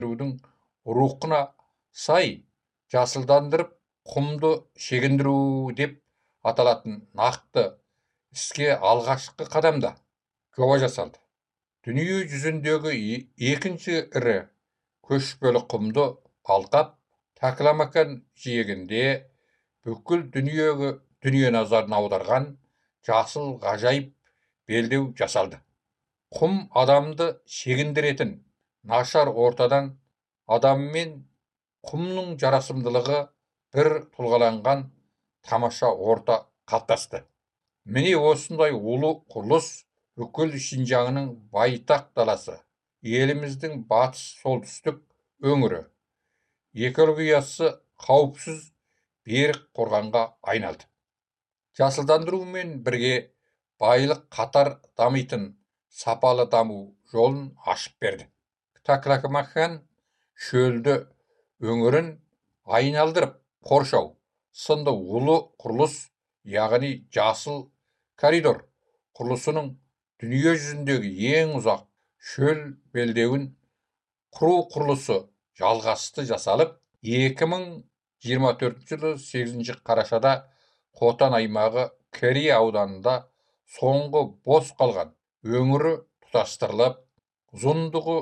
берудің рухына сай жасылдандырып құмды шегіндіру деп аталатын нақты іске алғашқы қадамда жоба жасалды. Дүние жүзіндегі екінші ірі көшпелі құмды алқап Такламакан жиегінде бүкіл дүние назарын аударған жасыл ғажайып белдеу жасалды. Құм адамды шегіндіретін нашар ортадан адам мен құмның жарасымдылығы бір тұлғаланған тамаша орта қалыптасты. Міне осындай ұлы құрылыс бүкіл Шинжаңның байтақ даласы, еліміздің батыс солтүстік өңірі, экологиясы қауіпсіз берік қорғанға айналды. Жасылдандырумен бірге байлық қатар дамитын сапалы даму жолын ашып берді. Такламакан шөлді өңірін айналдырып қоршау сынды ұлы құрылыс, яғни жасыл коридор құрылысының дүние жүзіндегі ең ұзақ шөл белдеуін құру құрылысы жалғасты жасалып, 2024 жылы 8 қарашада Хотан аймағы Керей ауданында соңғы бос қалған өңірі тұтастырылып, ұзындығы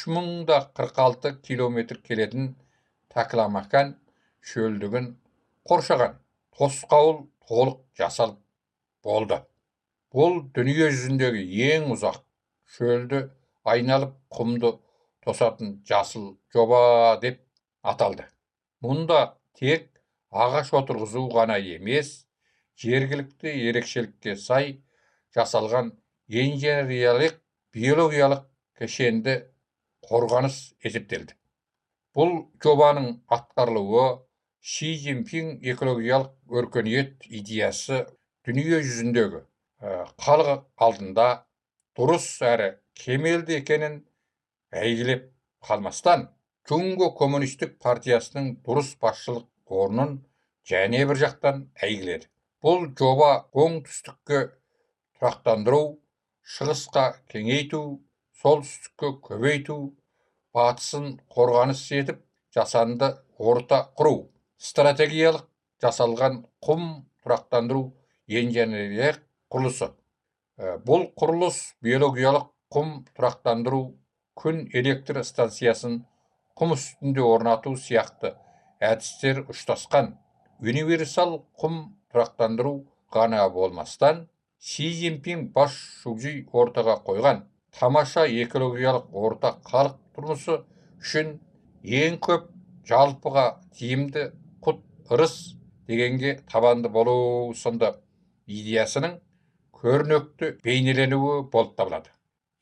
3046 километр келетін Такламакан шөлдігін қоршаған тосқауыл толық жасалып болды. Бұл дүние жүзіндегі ең ұзақ шөлді айналып құмды тосатын жасыл жоба деп аталды. Мұнда тек ағаш отырғызу ғана емес, жергілікті ерекшелікке сай жасалған инженериялық биологиялық кешенді қорғаныс есептелді. Бұл жобаның атқарылуы Ши Цзиньпин экологиялық өркениет идеясы дүние жүзіндегі халық алдында дұрыс әрі кемелді екенін әйгілеп қалмастан, Джунго коммунистік партиясының дұрыс басшылық орнын және бір жақтан әйгіледі. Бұл жоба оңтүстікке тұрақтандыру, шығысқа кеңейту, солтүстікке көбейту, батысын қорғаныс етіп, жасанды орта құру, стратегиялық жасалған құм тұрақтандыру инженериялық құрылысы. Бұл құрылыс биологиялық құм тұрақтандыру, күн электр станциясын құм үстінде орнату сияқты әдістер ұштасқан универсал құм тұрақтандыру ғана болмастан, Ши Цзиньпин бас жүлде ортаға қойған тамаша экологиялық орта халық тұрмысы үшін ең көп жалпыға тиімді құт ырыс дегенге табанды болу сынды идеясының көрнекті бейнеленуі болып табылады.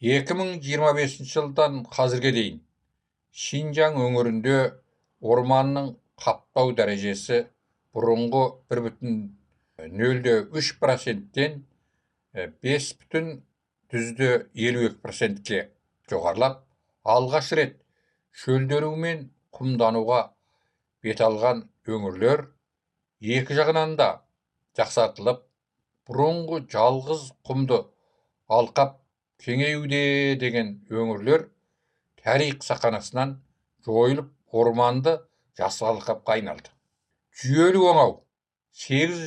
2025 жылдан қазірге дейін Шинжаң өңірінде орманның қаптау дәрежесі бұрынғы 1,03%-тен 5,52%-ке жоғарылап, алғаш рет шөлдеру мен құмдануға бет алған өңірлер екі жағынан да жақсартылып, бұрынғы жалғыз құмды алқап кеңеюде деген өңірлер тарих сахнасынан жойылып, орманды жасыл алқапқа айналды. Жүйелі оңау 8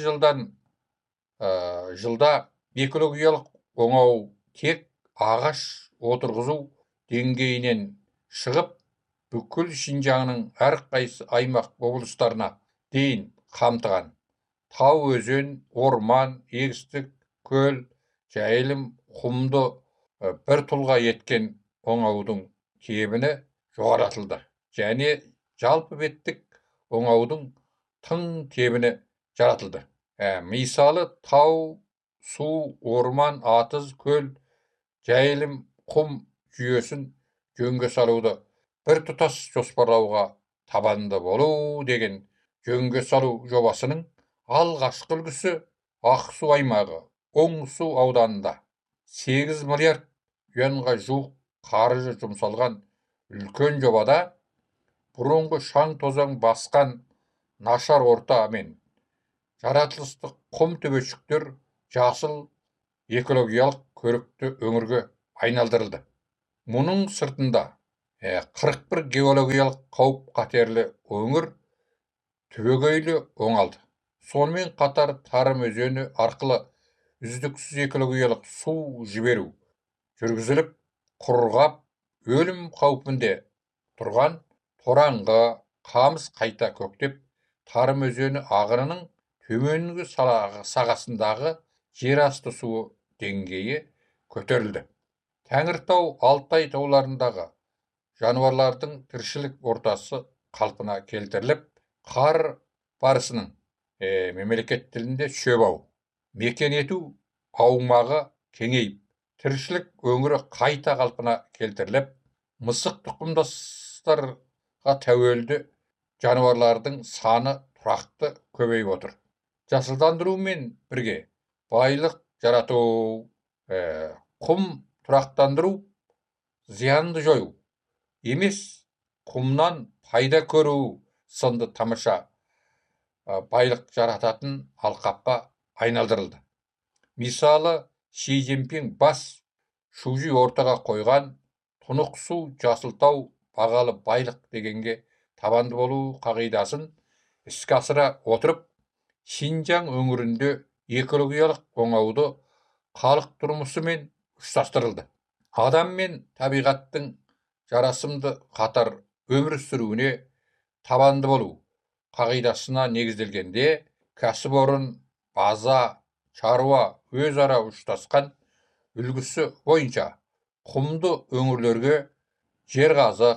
жылда экологиялық оңау тек ағаш отырғызу деңгейінен шығып, бүкіл Шинжаңның әрқайсы аймақ облыстарына дейін қамтыған. Тау, өзен, орман, егістік, көл, жайылым, құмды бір тұлға еткен оңаудың кебіні жоғарылатылды. Және жалпы беттік оңаудың тың тебіні жаратылды. Мысалы, тау, су, орман, атыз, көл, жайылым, құм жүйесін жөнге салуды бір тұтас жоспарлауға табанды болу деген жөнге салу жобасының алғашқы үлгісі Ақсу аймағы Оңсу ауданында 8 миллиард юанға жуық қаржы жұмсалған үлкен жобада бұрынғы шаң тозаң басқан нашар орта мен жаратылыстық құм төбешіктер жасыл экологиялық көрікті өңірге айналдырылды. Мұның сыртында 41 геологиялық қауіп-қатерлі өңір түбегейлі оңалды. Сонымен қатар Тарым өзені арқылы үздіксіз экологиялық су жіберу жүргізіліп, құрғап, өлім қаупінде тұрған Тораңғы, Қамыс қайта көктеп, Тарым өзені ағынының төменгі сағасындағы жерасты суы деңгейі көтерілді. Тәңіртау, Алтай тауларындағы жануарлардың тіршілік ортасы қалпына келтіріліп, қар барысының мемлекет тілінде шөбау мекен ету аумағы кеңейіп, тіршілік өңірі қайта қалпына келтіріліп, мысық тұқымдастарға тәуелді жануарлардың саны тұрақты көбейіп отыр. Жасылдандырумен бірге байлық жарату, құм тұрақтандыру, зиянды жою емес, құмнан пайда көру сынды тамаша байлық жарататын алқапқа айналдырылды. Мысалы, Ши Цзиньпин бас шужи ортаға қойған тұнық су жасылтау бағалы байлық дегенге табанды болу қағидасын іске асыра отырып, Шинжаң өңірінде экологиялық оңауды халық тұрмысымен ұштастырылды. Адам мен табиғаттың жарасымды қатар өмір сүруіне табанды болу қағидасына негізделгенде, кәсіпорын, база, шаруа өзара ұштасқан үлгісі бойынша құмды өңірлерге жерғазық,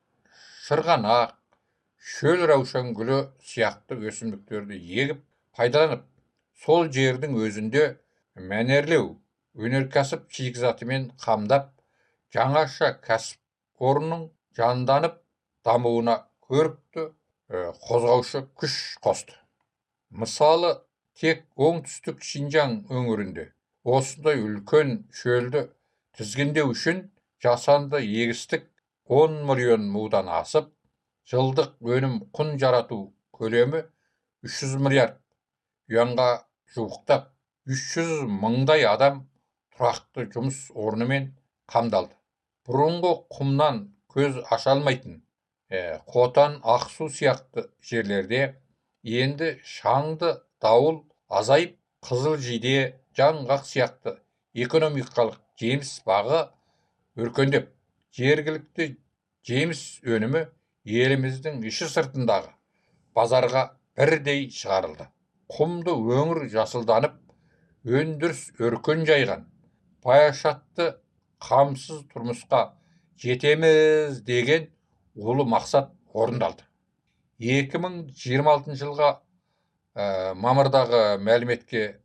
шырғанақ, шөл раушан гүлі сияқты өсімдіктерді егіп пайдаланып, сол жердің өзінде мәнерлеу, өнеркәсіп шикізатымен қамдап, жаңаша кәсіпорынның жанданып дамуына көрікті қозғаушы күш қосты. Мысалы, тек оңтүстік Шинжаң өңірінде осындай үлкен шөлді тізгіндеу үшін жасанды егістік 10 миллион мудан асып, жылдық өнім құн жарату көлемі 300 миллиард юанға жуықтап, 300 мыңдай адам тұрақты жұмыс орнымен қамдалды. Бұрынғы құмнан көз аша алмайтын Қотан, Ақсу сияқты жерлерде енді шаңды дауыл азайып, Қызыл жиде, Жаңғақ сияқты экономикалық жеміс бағы өркендеп, жергілікті жеміс өнімі еліміздің іші сыртындағы базарға бірдей шығарылды. Құмды өңір жасылданып, өндіріс өркен жайған, баяшатты қамсыз тұрмысқа жетеміз деген ұлы мақсат орындалды. 2026 жылға мамырдағы мәлімет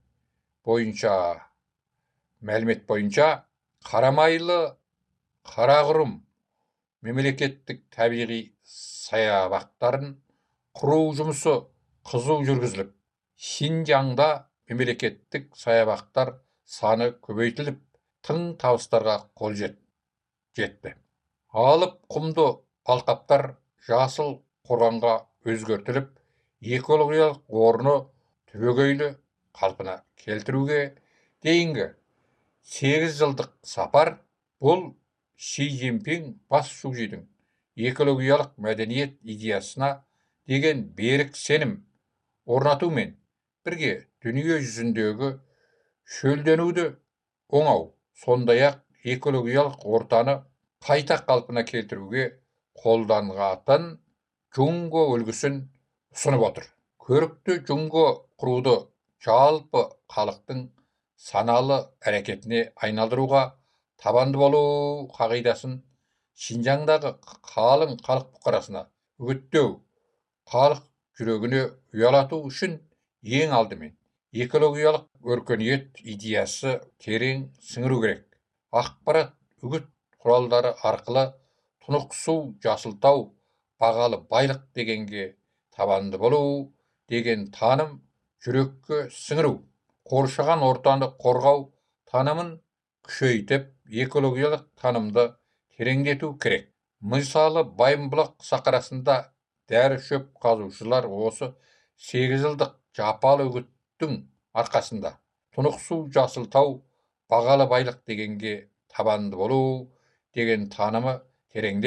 бойынша Қарамайлы Қарақұрым мемлекеттік табиғи саябақтарын құру жұмысы қызу жүргізіліп, Шинжаңда мемлекеттік саябақтар саны көбейтіліп, тың табыстарға қол жетті. Алып құмды алқаптар жасыл қорғанға өзгертіліп, экологиялық орны түбегейлі қалпына келтіруге дейінгі 8 жылдық сапар бұл Ши Цзиньпин бас шужидің экологиялық мәдениет идеясына деген берік сенім орнатумен бірге дүние жүзіндегі шөлденуді оңау, сондай-ақ экологиялық ортаны қайта қалпына келтіруге қолданғатын Джунго үлгісін ұсынып отыр. Көрікті Джунго құруды жалпы халықтың саналы әрекетіне айналдыруға табанды болу қағидасын Шинжаңдағы қалың халық бұқарасына үгіттеу, халық жүрегіне ұялату үшін ең алдымен экологиялық өркениет идеясы терең сіңіру керек. Ақпарат үгіт құралдары арқылы тұнық су, жасылтау, бағалы байлық дегенге табанды болу деген таным жүрекке сіңіру, қоршаған ортаны қорғау танымын күшейтіп, экологиялық танымды тереңдету керек. Мысалы, Байымбұлақ сахарасында дәрі шөп қазушылар осы 8 жылдық жапалы үгіттің арқасында тұнық су, жасылтау, бағалы байлық дегенге табанды болу деген танымы тереңдеп,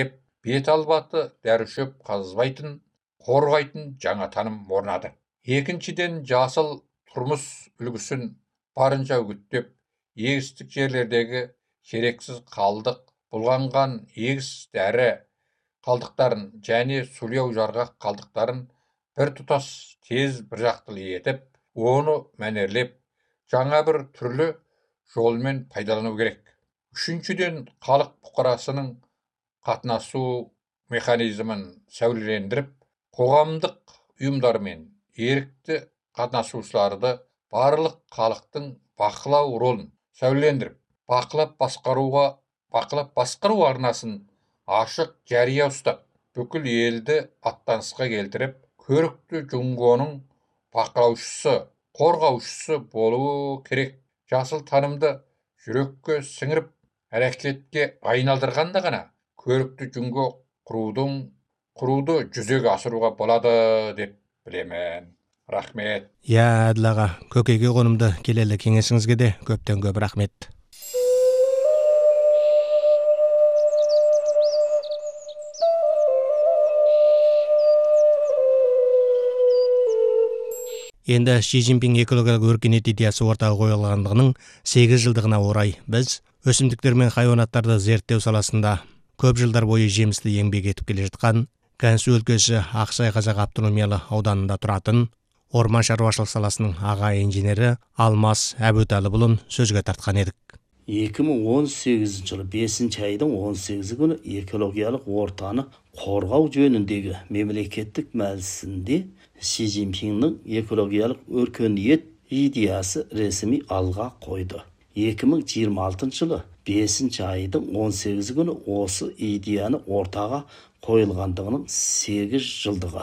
бет албаты дәрішөп қазбайтын, қорғайтын жаңа таным орнады. Екіншіден, жасыл тұрмыс үлгісін барынша үгіттеп, егістік жерлердегі керексіз қалдық, бұлғанған егіс дәрі қалдықтарын және сулеу жарғақ қалдықтарын бір тұтас тез бір жақтылы етіп, оны мәнерлеп, жаңа бір түрлі жолмен пайдалану керек. Үшіншіден, халық бұқарасының қатынасу механизмін сәулелендіріп, қоғамдық ұйымдармен ерікті қатынасушыларды барлық халықтың бақылау ролын сәулелендіріп, бақылап басқару арнасын ашық жария ұстап, бүкіл елді аттанысқа келтіріп, көрікті Жүнгоның бақылаушысы, қорғаушысы болуы керек. Жасыл танымды жүрекке сіңіріп, әрекетке айналдырғанда ғана көрікті Жүнго құруды жүзеге асыруға болады деп білемін. Рахмет. Әділ аға, көкейге қонымды келелі кеңесіңізге де көптен көп рахмет. Енді Ши Цзиньпин экологиялық өркениет идеясы ортаға қойылғандығының 8 жылдығына орай біз өсімдіктер мен хайуанаттарды зерттеу саласында көп жылдар бойы жемісті еңбек етіп келе жатқан Gansu өлкесі Ақсай Қазақ автономиялы ауданында тұратын орман шаруашылық саласының аға инженері Алмас Әбутәліпұлын сөзге тартқан едік. 2018 жылы 5 айдың 18 күні экологиялық ортаны қорғау жөніндегі мемлекеттік мәжілісінде Ши Цзиньпиннің экологиялық өркениет идеясы ресми алға қойды. 2026 жылы 5 айдың 18 күні осы идеяны ортаға қойылғандығының 8 жылдығы.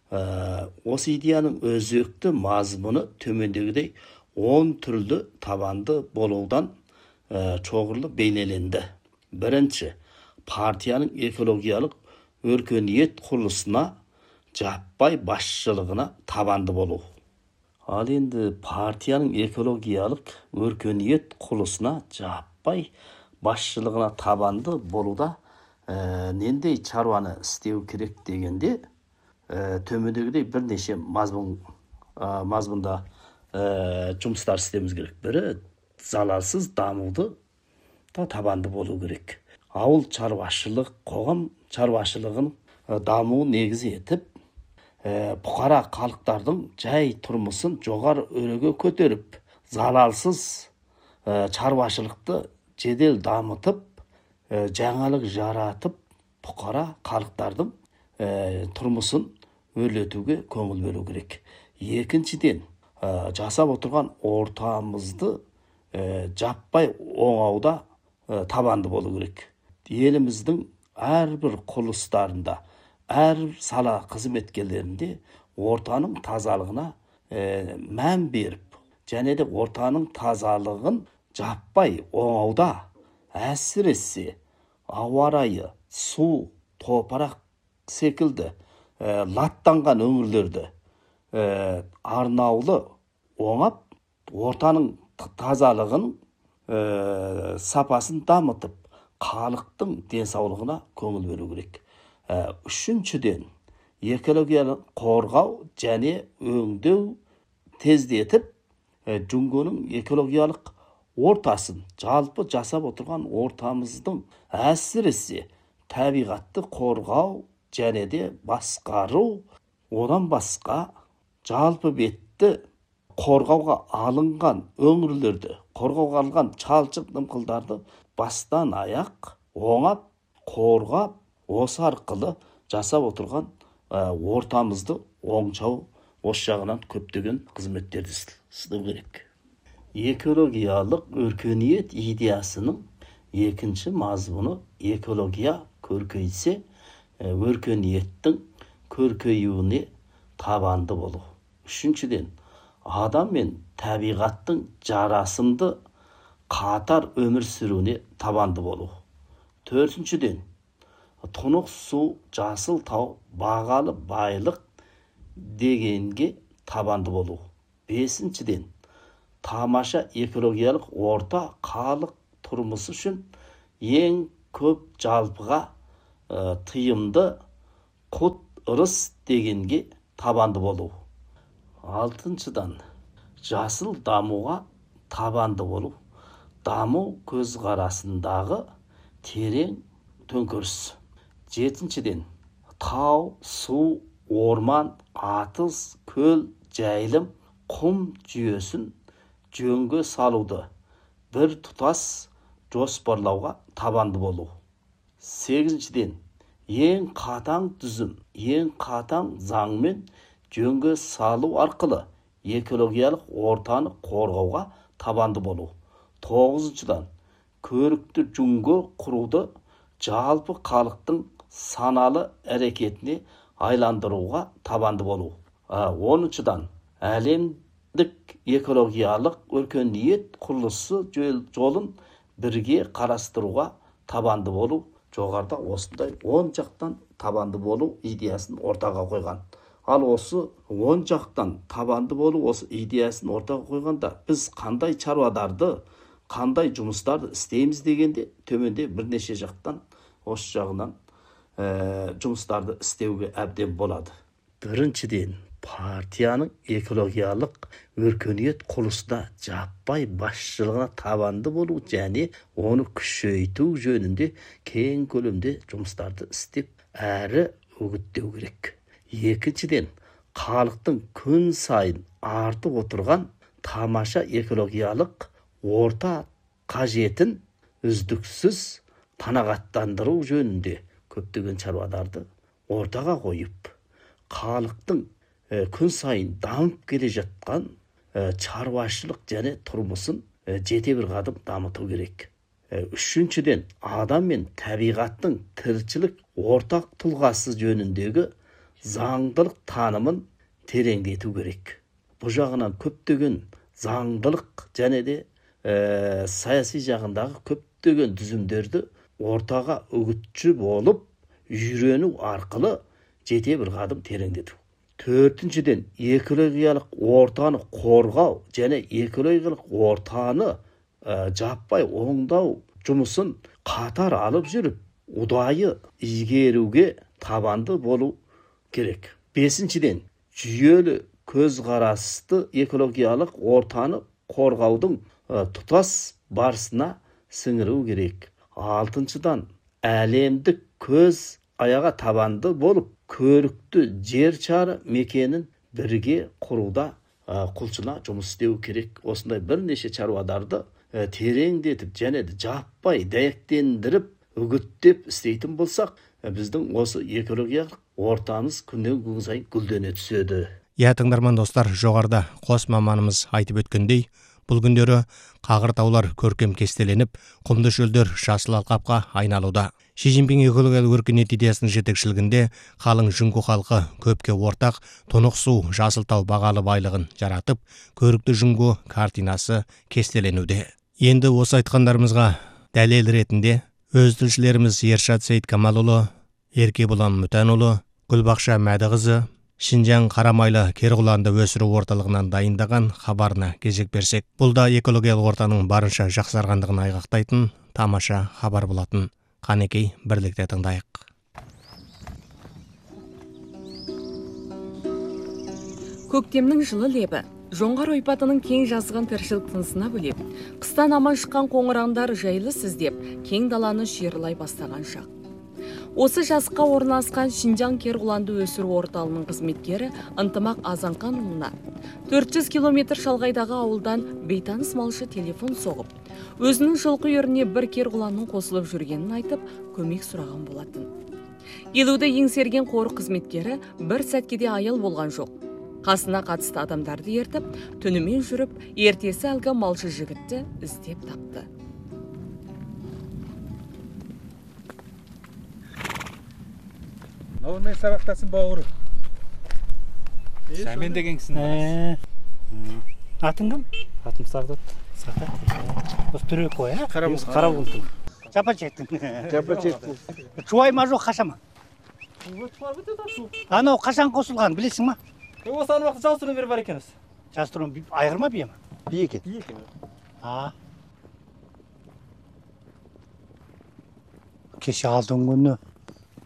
Осы идеяның өзекті мазмұны төмендегідей 10 түрлі табанды болудан чоғырлы бейнеленді. Бірінші, партияның экологиялық өркениет құрылысына жаппай басшылығына табанды болу. Ал енді партияның экологиялық өркениет құрылысына жаппай басшылығына табанды болуда нендей шаруаны істеу керек дегенде төмендегідей бірнеше мазмұнда жұмыстар істеуіміз керек. Бірі, залалсыз дамуды табанды болу керек. Ауыл шаруашылық, қоғам шаруашылығын дамуын негіз етіп, бұқара халықтардың жай тұрмысын жоғары өреге көтеріп, залалсыз шаруашылықты жедел дамытып, жаңалық жаратып, бұқара халықтардың тұрмысын өрлетуге көңіл бөлу керек. Екіншіден, жасап отырған ортамызды жаппай оңауда табанды болу керек. Еліміздің әрбір құрылыстарында, әр сала қызметкерлерінде ортаның тазалығына мән беріп, және де ортаның тазалығын жаппай оңауда, әсіресе ауа райы, су, топырақ секілді латтанған өңірлерді арнаулы оңап, ортаның тазалығын сапасын дамытып, халықтың денсаулығына көңіл беру керек. Үшіншіден, экологияны қорғау және өңдеу тездетіп, Жүнгоның экологиялық ортасын, жалпы жасап отырған ортамыздың әсіресе табиғатты қорғау және де басқару, одан басқа жалпы бетті қорғауға алынған өңірлерді, қорғауға алынған шалшық дымқылдарды бастан аяқ оңап, қорғап, осы арқылы жасап отырған ортамызды оңшау, осы жағынан көптеген қызметтерді істеу керек. Экологиялық өркениет идеясының екінші мазмұны экология көркейсе, өркениеттің көркеюіне табанды болу. Үшіншіден, адам мен табиғаттың жарасымды қатар өмір сүруіне табанды болу. Төртіншіден, тұнық су, жасыл тау, бағалы байлық дегенге табанды болу. Бесіншіден, тамаша экологиялық орта халық тұрмысы үшін ең көп жалпыға тыйымды құт ырыс дегенге табанды болу. Алтыншыдан, жасыл дамуға табанды болу. Даму көзқарасындағы терең төңкеріс. Жетіншіден, тау, су, орман, атыз, көл, жайылым, құм жүйесін жөнге салуды бір тұтас жоспарлауға табанды болу. Сегізіншіден, ең қатаң түзім, ең қатаң заңмен жөнге салу арқылы экологиялық ортаны қорғауға табанды болу. Тоғызыншыдан, көрікті жүңгі құруды жалпы халықтың саналы әрекетіне айландыруға табанды болу. 10-шыдан, әлемдік экологиялық өркениет құрылысы жолын бірге қарастыруға табанды болу. Жоғарыда осындай 10 жақтан табанды болу идеясын ортаға қойған. Ал осы 10 жақтан табанды болу осы идеясын ортаға қойғанда біз қандай шаруадарды, қандай жұмыстарды істейміз дегенде төменде бірнеше жақтан осы жағынан жұмыстарды істеуге әбден болады. Біріншіден, партияның экологиялық өркениет құрылысына жаппай басшылығына табанды болу және оны күшейту жөнінде кең көлемде жұмыстарды істеп әрі үгіттеу керек. Екіншіден, халықтың күн сайын артып отырған тамаша экологиялық орта қажетін үздіксіз қанағаттандыру жөнінде көптеген шаруаларды ортаға қойып, халықтың күн сайын дамып келе жатқан шаруашылық және тұрмысын жете бір қадам дамыту керек. Үшіншіден, адам мен табиғаттың тіршілік ортақ тұлғасы жөніндегі заңдылық танымын тереңдету керек. Бұл жағынан көптеген заңдылық және де саяси жағындағы көптеген түзімдерді ортаға үгітші болып үйрену арқылы жете бір қадам тереңдету. Төртіншіден, экологиялық ортаны қорғау және экологиялық ортаны жаппай оңдау жұмысын қатар алып жүріп, ұдайы игеруге табанды болу керек. Бесіншіден, жүйелі көзқарасты экологиялық ортаны қорғаудың тұтас барысына сіңіру керек. Алтыншыдан, әлемдік көз аяға табанды болып, көрікті жер шары мекенін бірге құруда құлшына жұмыс істеу керек. Осындай бірнеше шаруаларды тереңдетіп және жаппай дәйектендіріп, үгіттеп істейтін болсақ, біздің осы экологиялық ортамыз күннен күн сайын гүлдене түседі. Тыңдарман достар, жоғарыда қос маманымыз айтып өткендей, бұл күндері қағыр таулар көркем кестеленіп, құмды шөлдер жасыл алқапқа айналуда. Ши Цзиньпин экологиялық өркениет идеясының жетекшілігінде қалың жүңгі халқы көпке ортақ тұнық су жасыл тау бағалы байлығын жаратып, көрікті жүңгі картинасы кестеленуде. Енді осы айтқандарымызға дәлел ретінде өз тілшілеріміз Ершат Сейіткамалұлы, Еркебұлан Мүтәнұлы, Гүлбақша Мәдіқызы Шинжаң Қарамайлы Керғұланды өсіру орталығынан дайындаған хабарына кезек берсек, бұл да экологиялық ортаның барынша жақсарғандығын айғақтайтын тамаша хабар болатын. Қанекей, бірлікте тыңдайық. Көктемнің жылы лебі, жоңғар ойпатының кең жазған тіршілік тынысына бөлеп, қыстан аман шыққан қоңыраңдар жайлы сіздеп, кең даланы шиырлай бастаған шақ. Осы жазыққа орналасқан Шинжаң Керғұланды өсіру орталығының қызметкері Ынтымақ Азанқанұлына 400 километр шалғайдағы ауылдан бейтаныс малшы телефон соғып, өзінің жылқы үйіріне бір керғұланның қосылып жүргенін айтып, көмек сұраған болатын. Елуді еңсерген қорық қызметкері бір сәтке де аял болған жоқ. Қасына қатысты адамдарды ертіп, түнімен жүріп, ертесі әлгі малшы жігітті іздеп тапты. Мен сабақтасын бауыры. Сәмен дегенсің. Атың кім? Атым Сағдат. Сағдат. Осы түрек қой, ә? Қарауылдың. Жапа жеттің. Жапа жеттің. Чуай ма жоқ қашама? Анау қашан қосылған, білесің ма? Осы аны уақытта жастырын бері бар екеніз. Жастырын айғырма бие ма? Бие екен. Кеше алдың күні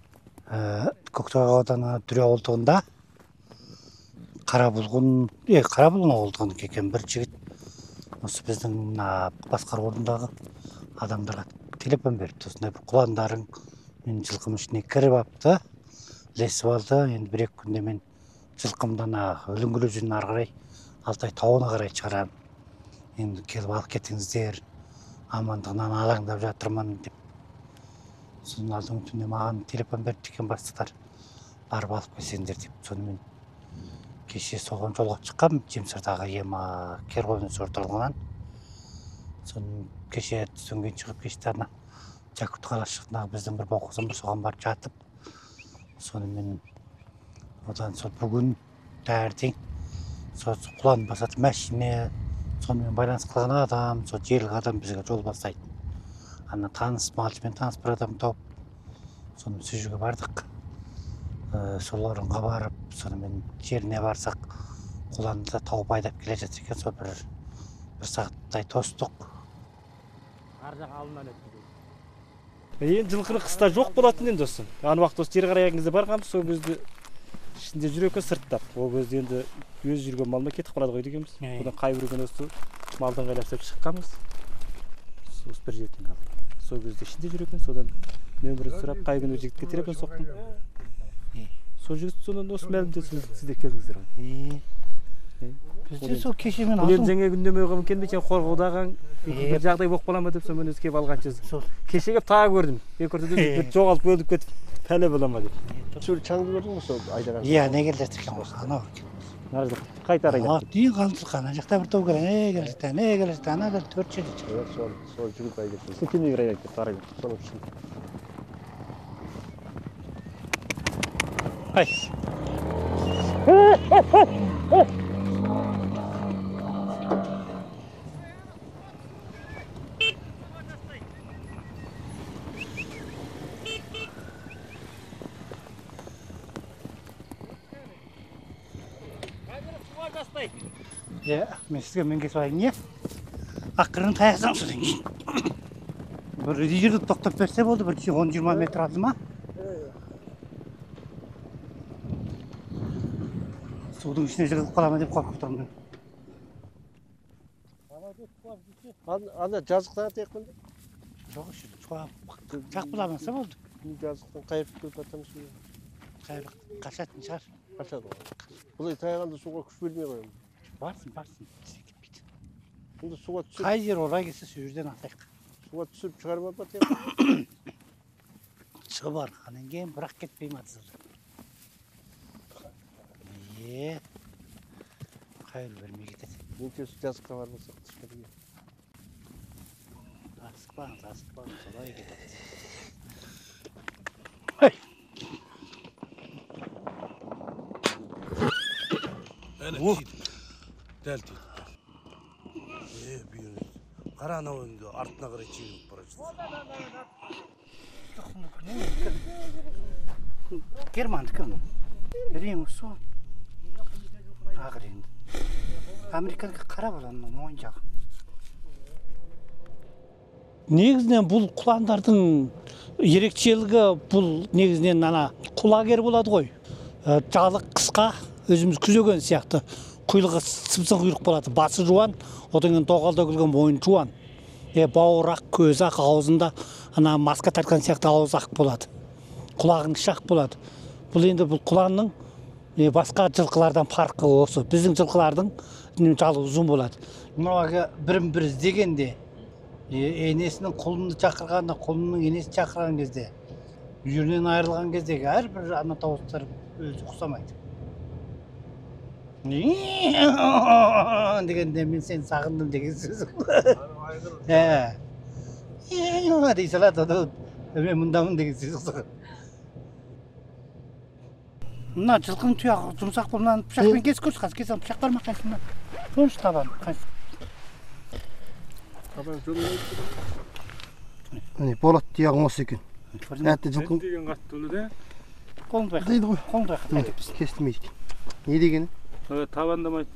Көктөбе ауданы Дүре ауылдығында Қарабұлғын ауылдығының екен бір жігіт осы біздің басқару орнындағы адамдарға телефон беріпті. Осындай бір құландарың мен жылқым ішіне кіріп апты, ілесіп алды. Енді бір екі күнде мен жылқымдан өліңгілі жүзін ары қарай Алтай тауына қарай шығарам. Енді келіп алып кетіңіздер, амандығынан алаңдап жатырмын деп. Соның алдың түнде маған телефон беріп екен бастықтар, барып алып келсеңдер деп. Сонымен кеше соған жолға шыққам, Жемсардағы ема Керғойыныс орталығынан. Соның кеше түстен кейін шығып кеште Жакут қалашығындағы біздің бір боқызым соған барып жатып. Сонымен одан сол бүгін таңертең сол құлан басатын мәшине, сонымен байланыс қылған адам, сол желік адам бізге жол бастайды. Таныс, малшымен таныс бір адам тауып, соны сол жерге бардық. Сол орынға барып, сонымен жеріне барсақ, құланды да тауып айдап келе жатыр екен. Сол бір сағаттай тостық. Ар жақ алдынан өтті. Енді жылқыны қыста жоқ болатын енді осы. Аны уақыт осы жер қарайған кезде барғанбыз, сол кезде ішінде жүр екен сырттап. Ол кезде енді өз жүрген малына кетіп қалады ғой дегенбіз. Бұдан қай бір күні осы малдан қайласып шыққанбыз. Осы бір жерден алып. Сол кезде ішінде жүр екен, содан нөмірін сұрап, қай күні жігітке телефон соқтым. Сол жігіт содан осы мәлімде сізде келдіңіздер ғой. Бізде сол кеше мен алдым. Енді жаңа күндеме қылып келмей, қорғаудағы бір жағдай болып қала ма деп сонымен өзі келіп алған чөз. Кеше келіп тағы көрдім. Бір жоғалып өліп кетіп, пәле бола ма деп. Сол чаңды көрдің бе сол айдаған? Иә, не келе жатыр екен осы, анау. Қайта арайда. Дейін қалдырқан, ана жақта бір тау келе, не келе жатыр, ана бір төрт жерде. Сол жүгіп айдап. Сетемей арайда кетті арайда. Соның үшін. Ай. Мен сізге мен кесіп айын, не? Ақырын таяқсан содан кейін. Бір жерді тоқтап берсе болды, бір 10-20 метр алды ма? Судың ішіне жығылып қалама деп қорқып тұрмын. Ана жазықтан текпін? Жоқ, жақ бұламаса болды. Жазықтан қайырып келіп атамыз. Қайырып қашатын шығар. Қашады ғой. Бұлай таяғанда суға күш бермей қойым. Барсын. Енді суға түсіп... Қай жер орай келсе сол жерден атайық. Суға түсіп шығарып алып атайық. Шығып арқанан кейін бірақ кетпей матсыз. Қайыр бермей кетеді. Мен төсі жазыққа бармасақ түшкеді. Асықпаң, солай кетеді. Дәл тейді. Бүйіні. Қара анау енді артына қарай чегініп бара жатыр. Германды кім? Рең осы. Ағыр енді. Американға қара боланың мойын жағы. Негізінен бұл құландардың ерекшелігі бұл негізінен құлагер болады ғой. Жалық қысқа, өзіміз күзеген сияқты. Құйылығы сыпсың құйрық болады, басы жуан, одан кейін тоқалда күлген мойын жуан. Бауыр ақ, көз ақ, аузында маска тартқан сияқты ауыз ақ болады. Құлағын шақ болады. Бұл енді бұл құланның басқа жылқылардан farқы осы. Біздің жылқылардың жалы ұзын болады. Мынауға бірін-бір іздегенде, енесінің құлынды шақырғанда, құлынның енесін шақырған кезде, үйірінен айырылған кездегі әрбір ана дауыстар өзі ұқсамайды. Дегенде мен сені сағындым деген сөз. Дей салады, мен мұндамын деген сөз. Мына жылқының тұяғы жұмсақ бұл, мынаны пышақпен кесіп көрші, қазір кесіп пышақ бар ма қайсында? Соншы табан. Табан жолын Міне, болат тұяғың осы екен. Әтті жылқың... деген қатты ұлы да? Қолыңды байқат. Қолыңды байқат. Кестімейді. Не дегені? Табандамайды.